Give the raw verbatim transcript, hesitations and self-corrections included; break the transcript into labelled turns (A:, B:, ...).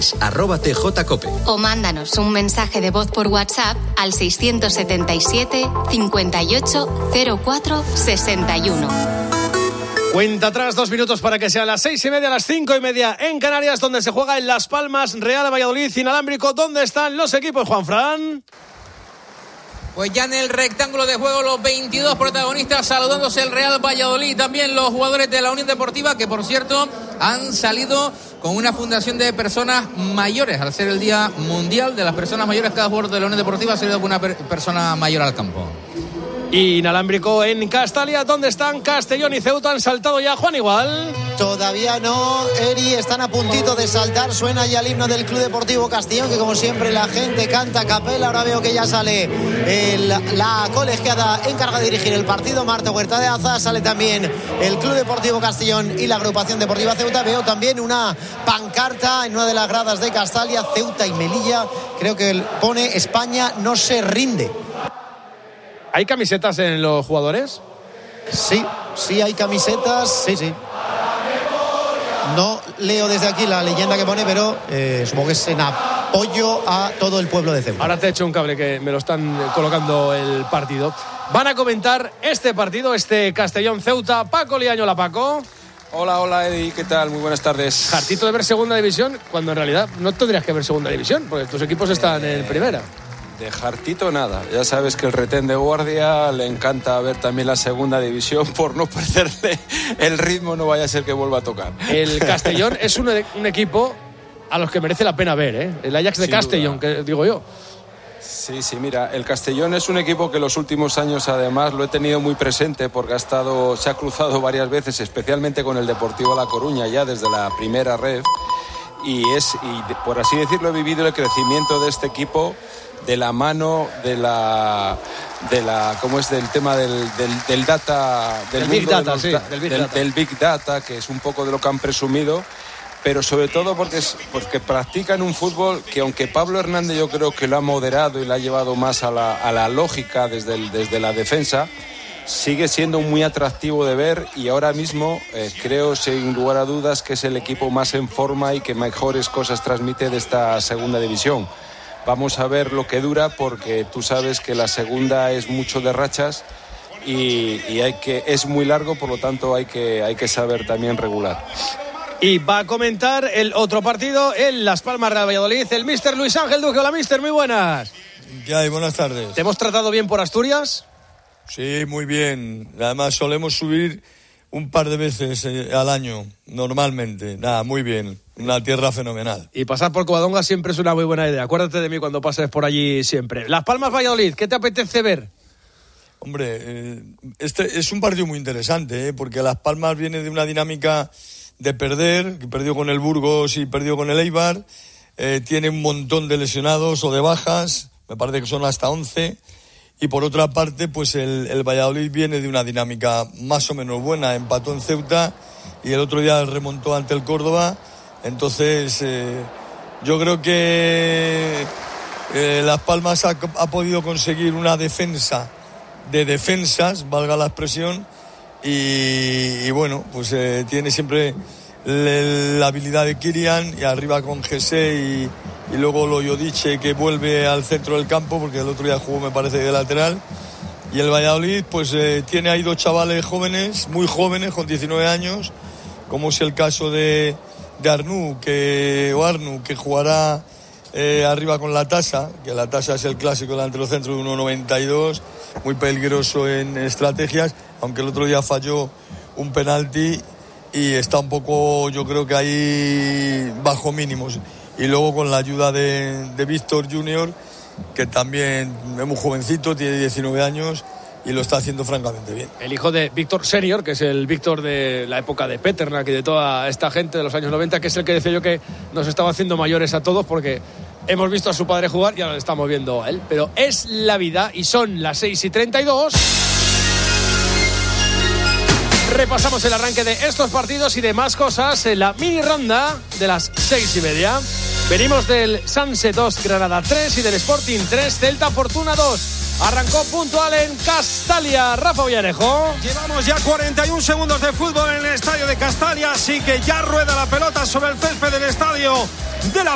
A: Redes, arroba tjcope.
B: O mándanos un mensaje de voz por WhatsApp al seiscientos setenta y siete, cincuenta y ocho, cero cuatro, sesenta y uno.
C: Cuenta atrás, dos minutos para que sean las seis y media, las cinco y media en Canarias, donde se juega en Las Palmas, Real Valladolid, inalámbrico. ¿Dónde están los equipos, Juanfran?
D: Pues ya en el rectángulo de juego los veintidós protagonistas saludándose el Real Valladolid, también los jugadores de la Unión Deportiva, que por cierto han salido con una fundación de personas mayores. Al ser el Día Mundial de las Personas Mayores, cada jugador de la Unión Deportiva ha salido con una per- persona mayor al campo.
C: Inalámbrico en Castalia, ¿dónde están Castellón y Ceuta? ¿Han saltado ya, Juan Igual?
E: Todavía no, Eri, están a puntito de saltar. Suena ya el himno del Club Deportivo Castellón, que como siempre la gente canta a capela. Ahora veo que ya sale el, la colegiada encargada de dirigir el partido, Marta Huerta de Aza. Sale también el Club Deportivo Castellón y la agrupación deportiva Ceuta. Veo también una pancarta en una de las gradas de Castalia, Ceuta y Melilla. Creo que pone España no se rinde.
C: ¿Hay camisetas en los jugadores?
E: Sí, sí hay camisetas, sí, sí. No leo desde aquí la leyenda que pone, pero eh, supongo que es en apoyo a todo el pueblo de Ceuta.
C: Ahora te he hecho un cable que me lo están colocando el partido. Van a comentar este partido, este Castellón-Ceuta. Paco Liaño, la Paco.
F: Hola, hola Eddie, ¿qué tal? Muy buenas tardes.
C: Jartito de ver segunda división, cuando en realidad no tendrías que ver segunda división, porque tus equipos están eh... en primera.
F: De Jartito nada, ya sabes que el retén de guardia le encanta ver también la segunda división por no perderle el ritmo, no vaya a ser que vuelva a tocar.
C: El Castellón es un, un equipo a los que merece la pena ver, ¿eh? El Ajax de Sin Castellón, duda. Que digo yo.
F: Sí, sí, mira, el Castellón es un equipo que los últimos años además lo he tenido muy presente porque ha estado, se ha cruzado varias veces, especialmente con el Deportivo La Coruña ya desde la primera red, y es, y por así decirlo, he vivido el crecimiento de este equipo de la mano de la de la cómo es del tema del, del, del data del
C: el big data,
F: los,
C: sí, del, big
F: del,
C: data.
F: del big data, que es un poco de lo que han presumido, pero sobre todo porque es porque practican un fútbol que, aunque Pablo Hernández yo creo que lo ha moderado y lo ha llevado más a la, a la lógica desde, el, desde la defensa, sigue siendo muy atractivo de ver, y ahora mismo eh, creo sin lugar a dudas que es el equipo más en forma y que mejores cosas transmite de esta segunda división. Vamos a ver lo que dura, porque tú sabes que la segunda es mucho de rachas y, y hay que, es muy largo, por lo tanto hay que, hay que saber también regular.
C: Y va a comentar el otro partido, el Las Palmas Real Valladolid, el míster Luis Ángel Duque. Hola, míster, muy buenas.
G: ¿Qué hay? Buenas tardes.
C: ¿Te hemos tratado bien por Asturias?
G: Sí, muy bien. Además solemos subir un par de veces al año, normalmente. Nada, muy bien. Una tierra fenomenal.
C: Y pasar por Covadonga siempre es una muy buena idea. Acuérdate de mí cuando pases por allí siempre. Las Palmas Valladolid, ¿qué te apetece ver?
G: Hombre, eh, este es un partido muy interesante, ¿eh? Porque Las Palmas viene de una dinámica de perder, que perdió con el Burgos y perdió con el Eibar. Eh, tiene un montón de lesionados o de bajas, me parece que son hasta once. Y por otra parte, pues el, el Valladolid viene de una dinámica más o menos buena. Empató en Ceuta y el otro día remontó ante el Córdoba. Entonces, eh, yo creo que eh, Las Palmas ha, ha podido conseguir una defensa de defensas, valga la expresión, y, y bueno, pues eh, tiene siempre le, la habilidad de Kirian, y arriba con Jesse y, y luego Loyodice, que vuelve al centro del campo, porque el otro día jugó, me parece, de lateral. Y el Valladolid, pues eh, tiene ahí dos chavales jóvenes, muy jóvenes, con diecinueve años, como es el caso de... de Arnu, que, o Arnu, que jugará eh, arriba con la Tasa, que la Tasa es el clásico delantero centro de uno noventa y dos, muy peligroso en estrategias, aunque el otro día falló un penalti y está un poco, yo creo que ahí bajo mínimos. Y luego con la ayuda de, de Víctor Junior, que también es muy jovencito, tiene diecinueve años, y lo está haciendo francamente bien.
C: El hijo de Víctor Senior, que es el Víctor de la época de Peternak y de toda esta gente de los años noventa, que es el que decía yo que nos estaba haciendo mayores a todos, porque hemos visto a su padre jugar y ahora le estamos viendo a él. Pero es la vida, y son las seis y treinta y dos. Repasamos el arranque de estos partidos y de más cosas en la mini ronda de las seis y media. Venimos del Sanse dos, Granada tres, y del Sporting tres, Celta Fortuna dos. Arrancó puntual en Castalia, Rafa Villarejo.
H: Llevamos ya cuarenta y un segundos de fútbol en el estadio de Castalia, así que ya rueda la pelota sobre el césped del estadio de la